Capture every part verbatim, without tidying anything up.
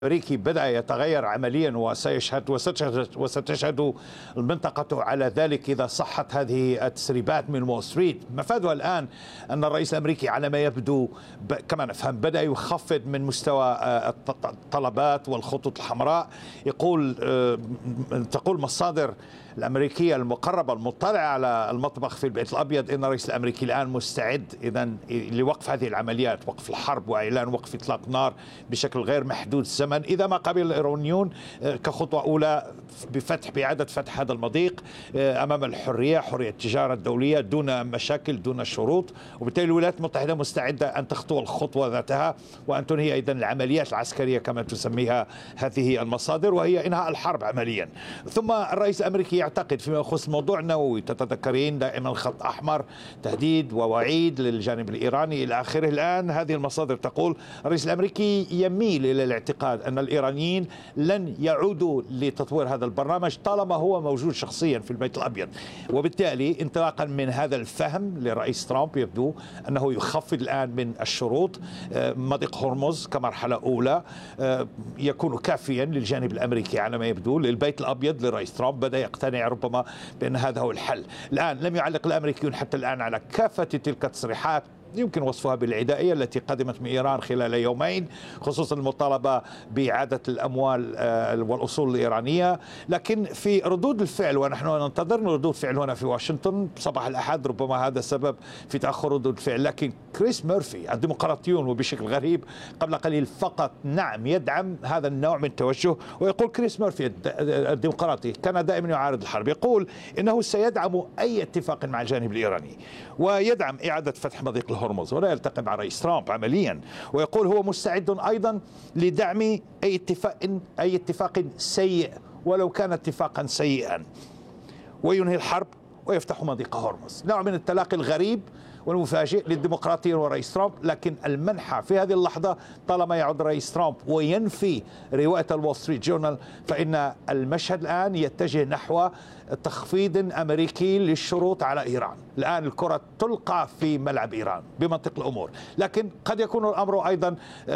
الأمريكي بدأ يتغير عمليا وسيشهد وستشهد, وستشهد المنطقة على ذلك إذا صحت هذه التسريبات من وول ستريت. مفادها الآن أن الرئيس الأمريكي على ما يبدو كما نفهم بدأ يخفض من مستوى الطلبات والخطوط الحمراء. يقول تقول مصادر الأمريكية المقربة المطلعة على المطبخ في البيت الأبيض أن الرئيس الأمريكي الآن مستعد إذن لوقف هذه العمليات، وقف الحرب وإعلان وقف إطلاق نار بشكل غير محدود الزمن إذا ما قبل الإيرانيون كخطوة أولى بفتح بإعادة فتح هذا المضيق أمام الحرية، حرية التجارة الدولية دون مشاكل دون شروط. وبالتالي الولايات المتحدة مستعدة أن تخطو الخطوة ذاتها وأن تنهي أيضا العمليات العسكرية كما تسميها هذه المصادر، وهي إنهاء الحرب عمليا. ثم الرئيس الأمريكي يعتقد فيما يخص موضوع النووي، تتذكرين دائما خط أحمر، تهديد ووعيد للجانب الإيراني إلى آخره. الآن هذه المصادر تقول الرئيس الأمريكي يميل إلى الاعتقاد أن الإيرانيين لن يعودوا لتطوير هذا البرنامج طالما هو موجود شخصيا في البيت الأبيض. وبالتالي انطلاقا من هذا الفهم لرئيس ترامب يبدو أنه يخفض الآن من الشروط. مضيق هرمز كمرحلة أولى يكون كافيا للجانب الأمريكي على ما يبدو. للبيت الأبيض لرئيس ترامب بدأ يقتنع ربما بأن هذا هو الحل. الآن لم يعلق الأمريكيون حتى الآن على كافة تلك التصريحات يمكن وصفها بالعدائية التي قدمت من إيران خلال يومين، خصوصا المطالبة بإعادة الأموال والأصول الإيرانية. لكن في ردود الفعل، ونحن ننتظر ردود فعل هنا في واشنطن صباح الأحد، ربما هذا السبب في تأخر ردود الفعل. لكن كريس ميرفي الديمقراطيون وبشكل غريب قبل قليل فقط نعم يدعم هذا النوع من التوجه. ويقول كريس ميرفي الديمقراطي كان دائما يعارض الحرب، يقول إنه سيدعم أي اتفاق مع الجانب الإيراني ويدعم إعادة فتح مضيق هرمز ولا يلتقي مع رئيس ترامب عمليا. ويقول هو مستعد أيضا لدعم أي اتفاق أي اتفاق سيء ولو كان اتفاقا سيئا وينهي الحرب ويفتح مضيق هرمز. نوع من التلاقي الغريب والمفاجئ للديمقراطيين ورئيس ترامب. لكن المنحى في هذه اللحظة طالما يعود رئيس ترامب وينفي رواية الوول ستريت جورنال فإن المشهد الآن يتجه نحو تخفيض أمريكي للشروط على إيران. الآن الكرة تلقى في ملعب إيران بمنطق الأمور. لكن قد يكون الأمر أيضا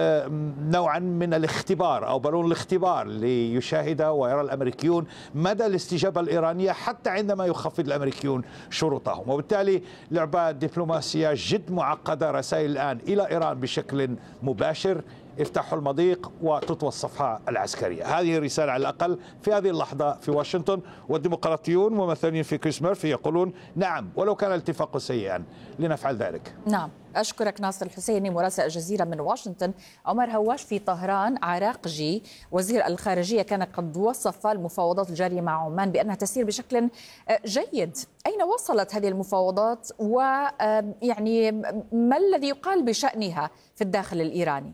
نوعا من الاختبار أو بالون الاختبار ليشاهد ويرى الأمريكيون مدى الاستجابة الإيرانية حتى عندما يخفض الأمريكيون شروطهم. وبالتالي لعبة دبلوماسية جد معقدة، رسائل الآن إلى إيران بشكل مباشر افتحوا المضيق وتطوى الصفحة العسكرية. هذه الرسالة على الأقل في هذه اللحظة في واشنطن. والديمقراطيون ممثلين في كريس ميرفي يقولون نعم ولو كان الاتفاق سيئا لنفعل ذلك. نعم، أشكرك ناصر الحسيني مراسل الجزيرة من واشنطن. عمر هواش في طهران، عراقجي وزير الخارجية كان قد وصف المفاوضات الجارية مع عمان بأنها تسير بشكل جيد. أين وصلت هذه المفاوضات ويعني ما الذي يقال بشأنها في الداخل الإيراني؟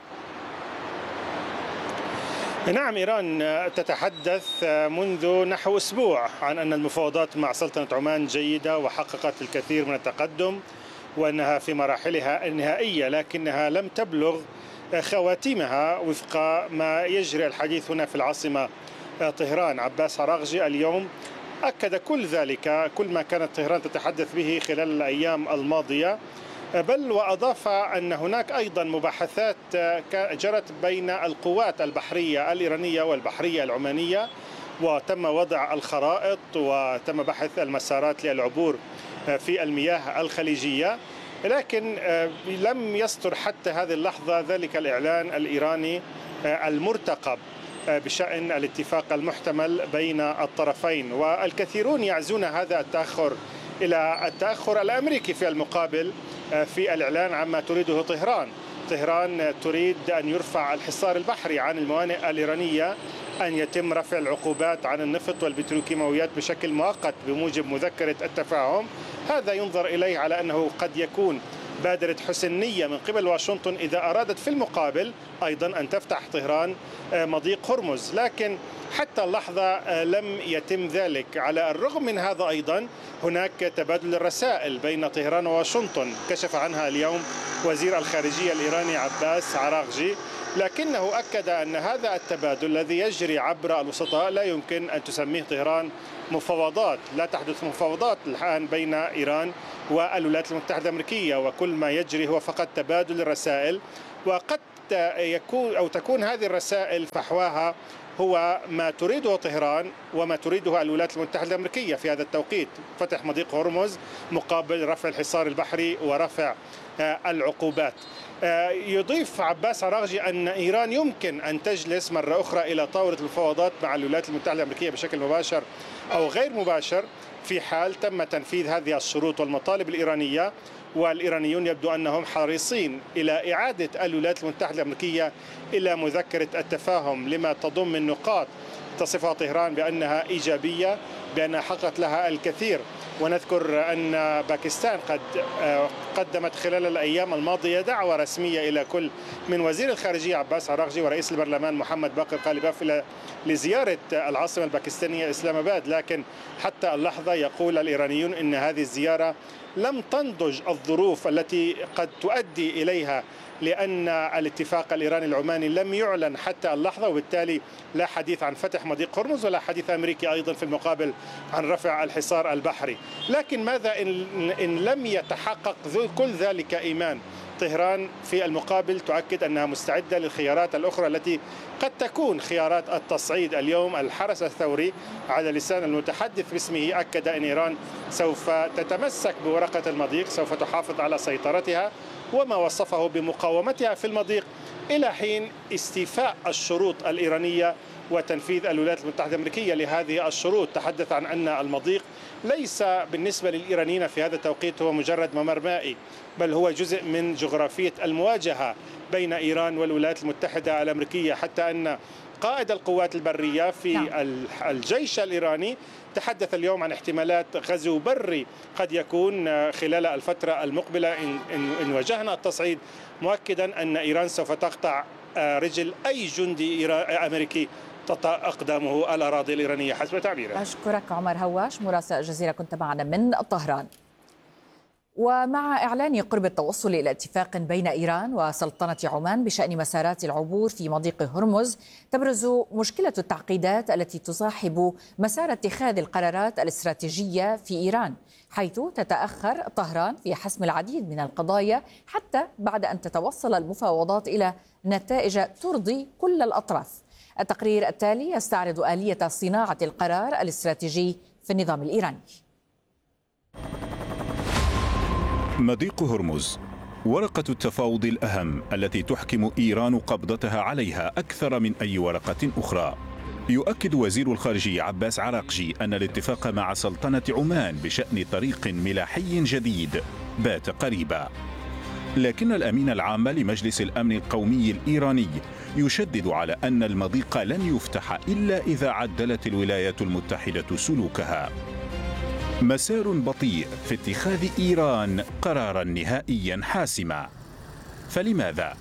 نعم، إيران تتحدث منذ نحو أسبوع عن أن المفاوضات مع سلطنة عمان جيدة وحققت الكثير من التقدم وأنها في مراحلها النهائية، لكنها لم تبلغ خواتيمها وفق ما يجري الحديث هنا في العاصمة طهران. عباس عراقجي اليوم أكد كل ذلك، كل ما كانت طهران تتحدث به خلال الأيام الماضية، بل وأضاف أن هناك أيضا مباحثات جرت بين القوات البحرية الإيرانية والبحرية العمانية، وتم وضع الخرائط وتم بحث المسارات للعبور في المياه الخليجية. لكن لم يصدر حتى هذه اللحظة ذلك الإعلان الإيراني المرتقب بشأن الاتفاق المحتمل بين الطرفين. والكثيرون يعزون هذا التأخر إلى التأخر الأمريكي في المقابل في الإعلان عما تريده طهران. طهران تريد أن يرفع الحصار البحري عن الموانئ الإيرانية، أن يتم رفع العقوبات عن النفط والبتروكيماويات بشكل مؤقت بموجب مذكرة التفاهم. هذا ينظر إليه على أنه قد يكون بادرة حسن نية من قبل واشنطن إذا أرادت في المقابل أيضا أن تفتح طهران مضيق هرمز. لكن حتى اللحظة لم يتم ذلك. على الرغم من هذا أيضا هناك تبادل الرسائل بين طهران وواشنطن كشف عنها اليوم وزير الخارجية الإيراني عباس عراقجي، لكنه أكد أن هذا التبادل الذي يجري عبر الوسطاء لا يمكن أن تسميه طهران مفاوضات. لا تحدث مفاوضات الآن بين إيران والولايات المتحدة الأمريكية، وكل ما يجري هو فقط تبادل الرسائل. وقد يكون أو تكون هذه الرسائل فحواها هو ما تريده طهران وما تريده الولايات المتحدة الأمريكية في هذا التوقيت، فتح مضيق هرمز مقابل رفع الحصار البحري ورفع العقوبات. يضيف عباس عراقجي أن إيران يمكن أن تجلس مرة أخرى إلى طاولة المفاوضات مع الولايات المتحدة الأمريكية بشكل مباشر أو غير مباشر في حال تم تنفيذ هذه الشروط والمطالب الإيرانية، والإيرانيون يبدو أنهم حريصين إلى إعادة الولايات المتحدة الأمريكية إلى مذكرة التفاهم لما تضم من نقاط تصفها طهران بأنها إيجابية، بأنها حققت لها الكثير. ونذكر أن باكستان قد قدمت خلال الأيام الماضية دعوة رسمية إلى كل من وزير الخارجية عباس عراقجي ورئيس البرلمان محمد باقر قالباف إلى لزيارة العاصمة الباكستانية إسلام آباد، لكن حتى اللحظة يقول الإيرانيون أن هذه الزيارة لم تنضج الظروف التي قد تؤدي إليها، لأن الاتفاق الإيراني العماني لم يعلن حتى اللحظة، وبالتالي لا حديث عن فتح مضيق هرمز ولا حديث أمريكي أيضا في المقابل عن رفع الحصار البحري. لكن ماذا إن, إن لم يتحقق كل ذلك إيمان؟ طهران في المقابل تؤكد أنها مستعدة للخيارات الأخرى التي قد تكون خيارات التصعيد. اليوم الحرس الثوري على لسان المتحدث باسمه أكد أن إيران سوف تتمسك بورقة المضيق، سوف تحافظ على سيطرتها وما وصفه بمقاومتها في المضيق إلى حين استيفاء الشروط الإيرانية وتنفيذ الولايات المتحدة الأمريكية لهذه الشروط. تحدث عن أن المضيق ليس بالنسبة للإيرانيين في هذا التوقيت هو مجرد ممر مائي، بل هو جزء من جغرافية المواجهة بين إيران والولايات المتحدة الأمريكية، حتى أن قائد القوات البرية في الجيش الإيراني تحدث اليوم عن احتمالات غزو بري قد يكون خلال الفترة المقبلة إن واجهنا التصعيد، مؤكدا أن إيران سوف تقطع رجل أي جندي أمريكي تطأ أقدامه الأراضي الإيرانية حسب تعبيره. أشكرك عمر هواش مراسل الجزيرة، كنت معنا من طهران. ومع إعلان قرب التوصل إلى اتفاق بين إيران وسلطنة عمان بشأن مسارات العبور في مضيق هرمز، تبرز مشكلة التعقيدات التي تصاحب مسار اتخاذ القرارات الاستراتيجية في إيران، حيث تتأخر طهران في حسم العديد من القضايا حتى بعد أن تتوصل المفاوضات إلى نتائج ترضي كل الأطراف. التقرير التالي يستعرض آلية صناعة القرار الاستراتيجي في النظام الإيراني. مضيق هرمز ورقة التفاوض الأهم التي تحكم إيران قبضتها عليها أكثر من أي ورقة أخرى. يؤكد وزير الخارجية عباس عراقجي أن الاتفاق مع سلطنة عمان بشأن طريق ملاحي جديد بات قريبا، لكن الأمين العام لمجلس الأمن القومي الإيراني يشدد على أن المضيق لن يفتح إلا إذا عدلت الولايات المتحدة سلوكها. مسار بطيء في اتخاذ إيران قرارا نهائيا حاسما. فلماذا؟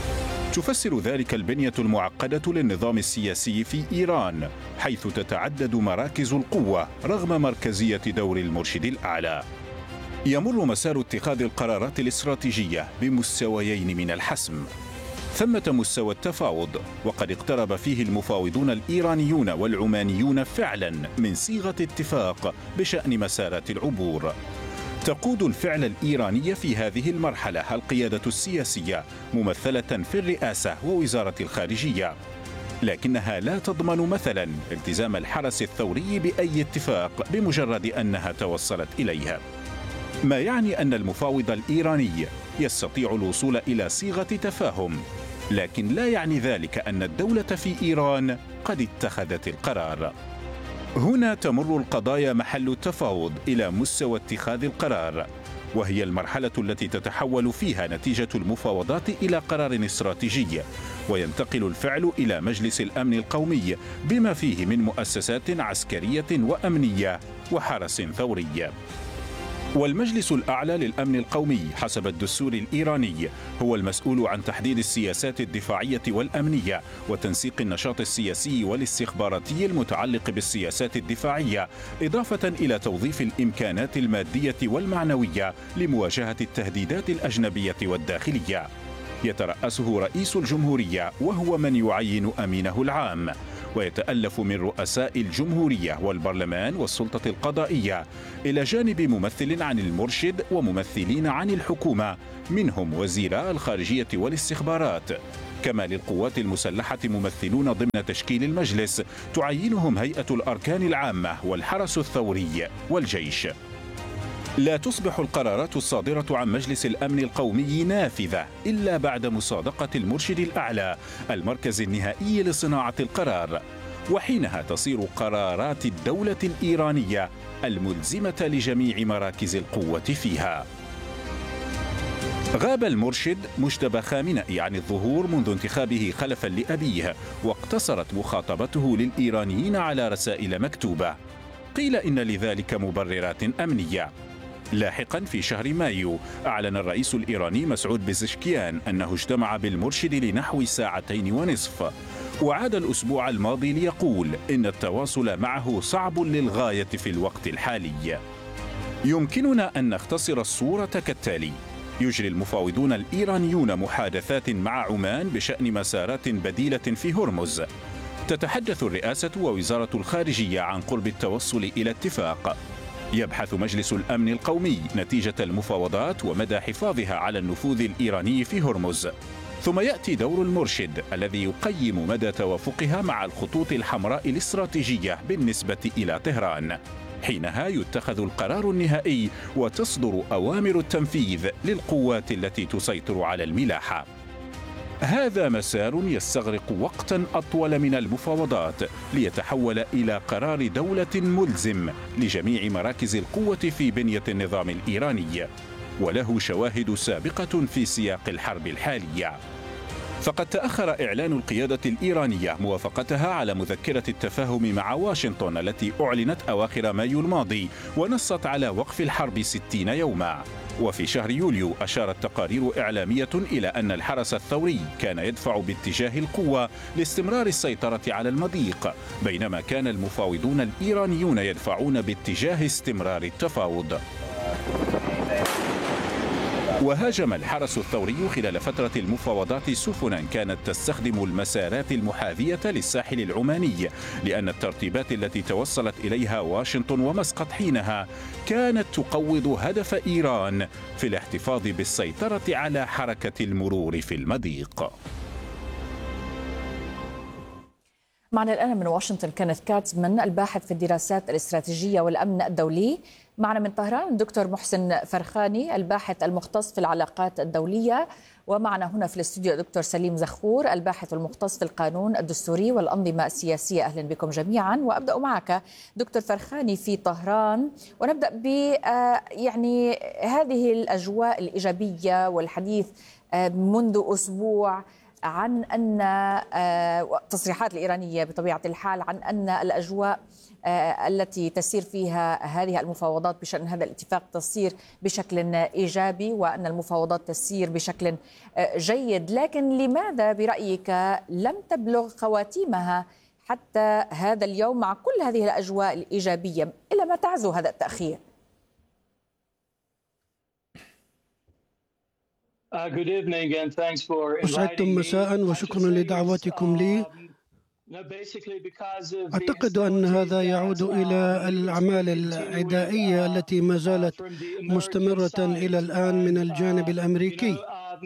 تفسر ذلك البنية المعقدة للنظام السياسي في إيران، حيث تتعدد مراكز القوة رغم مركزية دور المرشد الأعلى. يمر مسار اتخاذ القرارات الاستراتيجية بمستويين من الحسم. ثمة مستوى التفاوض، وقد اقترب فيه المفاوضون الإيرانيون والعمانيون فعلا من صيغة اتفاق بشأن مسارات العبور. تقود الفعل الإيراني في هذه المرحلة القيادة السياسية ممثلة في الرئاسة ووزارة الخارجية، لكنها لا تضمن مثلا التزام الحرس الثوري بأي اتفاق بمجرد أنها توصلت إليه، ما يعني أن المفاوض الإيراني يستطيع الوصول إلى صيغة تفاهم، لكن لا يعني ذلك أن الدولة في إيران قد اتخذت القرار. هنا تمر القضايا محل التفاوض إلى مستوى اتخاذ القرار، وهي المرحلة التي تتحول فيها نتيجة المفاوضات إلى قرار استراتيجي، وينتقل الفعل إلى مجلس الأمن القومي بما فيه من مؤسسات عسكرية وأمنية وحرس ثوري. والمجلس الأعلى للأمن القومي حسب الدستور الإيراني هو المسؤول عن تحديد السياسات الدفاعية والأمنية وتنسيق النشاط السياسي والاستخباراتي المتعلق بالسياسات الدفاعية، إضافة إلى توظيف الإمكانات المادية والمعنوية لمواجهة التهديدات الأجنبية والداخلية. يترأسه رئيس الجمهورية وهو من يعين أمينه العام، ويتألف من رؤساء الجمهورية والبرلمان والسلطة القضائية، إلى جانب ممثل عن المرشد وممثلين عن الحكومة منهم وزيراء الخارجية والاستخبارات. كما للقوات المسلحة ممثلون ضمن تشكيل المجلس تعينهم هيئة الأركان العامة والحرس الثوري والجيش. لا تصبح القرارات الصادرة عن مجلس الأمن القومي نافذة إلا بعد مصادقة المرشد الأعلى المركز النهائي لصناعة القرار، وحينها تصير قرارات الدولة الإيرانية الملزمة لجميع مراكز القوة فيها. غاب المرشد مجتبى خامنئي عن الظهور منذ انتخابه خلفا لأبيه، واقتصرت مخاطبته للإيرانيين على رسائل مكتوبة. قيل إن لذلك مبررات أمنية. لاحقا في شهر مايو أعلن الرئيس الإيراني مسعود بزشكيان أنه اجتمع بالمرشد لنحو ساعتين ونصف، وعاد الأسبوع الماضي ليقول إن التواصل معه صعب للغاية في الوقت الحالي. يمكننا أن نختصر الصورة كالتالي: يجري المفاوضون الإيرانيون محادثات مع عمان بشأن مسارات بديلة في هرمز. تتحدث الرئاسة ووزارة الخارجية عن قرب التوصل إلى اتفاق. يبحث مجلس الأمن القومي نتيجة المفاوضات ومدى حفاظها على النفوذ الإيراني في هرمز. ثم يأتي دور المرشد الذي يقيم مدى توافقها مع الخطوط الحمراء الاستراتيجية بالنسبة إلى طهران. حينها يتخذ القرار النهائي وتصدر أوامر التنفيذ للقوات التي تسيطر على الملاحة. هذا مسار يستغرق وقتا أطول من المفاوضات ليتحول إلى قرار دولة ملزم لجميع مراكز القوة في بنية النظام الإيراني، وله شواهد سابقة في سياق الحرب الحالية. فقد تأخر إعلان القيادة الإيرانية موافقتها على مذكرة التفاهم مع واشنطن التي أعلنت أواخر مايو الماضي ونصت على وقف الحرب ستين يوما. وفي شهر يوليو أشارت تقارير إعلامية إلى أن الحرس الثوري كان يدفع باتجاه القوة لاستمرار السيطرة على المضيق، بينما كان المفاوضون الإيرانيون يدفعون باتجاه استمرار التفاوض. وهاجم الحرس الثوري خلال فترة المفاوضات سفنا كانت تستخدم المسارات المحاذية للساحل العماني، لأن الترتيبات التي توصلت إليها واشنطن ومسقط حينها كانت تقوض هدف إيران في الاحتفاظ بالسيطرة على حركة المرور في المضيق. معنا الآن من واشنطن كينيث كاتزمان الباحث في الدراسات الاستراتيجية والأمن الدولي. معنا من طهران الدكتور محسن فرخاني الباحث المختص في العلاقات الدولية. ومعنا هنا في الاستوديو الدكتور سليم زخور الباحث المختص في القانون الدستوري والأنظمة السياسية. أهلا بكم جميعا. وأبدأ معك دكتور فرخاني في طهران، ونبدأ ب يعني هذه الأجواء الإيجابية والحديث منذ أسبوع عن أن التصريحات الإيرانية بطبيعة الحال عن أن الأجواء التي تسير فيها هذه المفاوضات بشأن هذا الاتفاق تسير بشكل إيجابي، وأن المفاوضات تسير بشكل جيد. لكن لماذا برأيك لم تبلغ خواتيمها حتى هذا اليوم مع كل هذه الأجواء الإيجابية؟ إلى ما تعزو هذا التأخير؟ أسعدتم مساء وشكرا لدعوتكم لي. أعتقد أن هذا يعود إلى الأعمال العدائية التي ما زالت مستمرة إلى الآن من الجانب الأمريكي.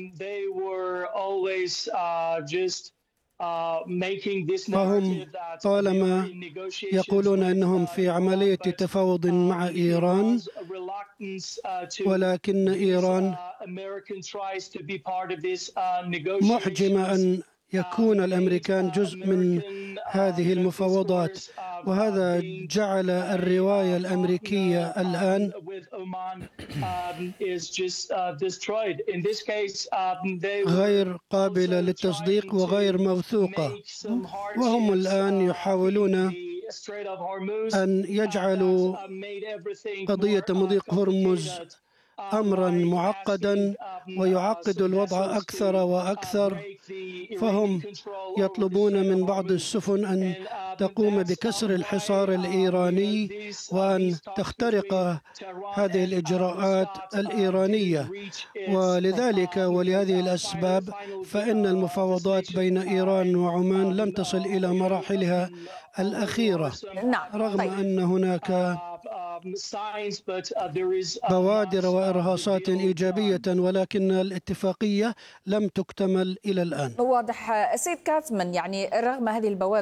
فهم طالما يقولون أنهم في عملية تفاوض مع إيران، ولكن إيران محجمة أن يكون الأمريكان جزء من هذه المفاوضات، وهذا جعل الرواية الأمريكية الآن غير قابلة للتصديق وغير موثوقة. وهم الآن يحاولون أن يجعلوا قضية مضيق هرمز أمرا معقدا ويعقد الوضع أكثر وأكثر. فهم يطلبون من بعض السفن أن تقوم بكسر الحصار الإيراني وأن تخترق هذه الإجراءات الإيرانية. ولذلك ولهذه الأسباب فإن المفاوضات بين إيران وعمان لم تصل إلى مراحلها الأخيرة، رغم أن هناك بوادر وإرهاصات إيجابية، ولكن الاتفاقية لم تكتمل إلى الآن. واضح. سيد كاتمان، يعني رغم هذه البوادر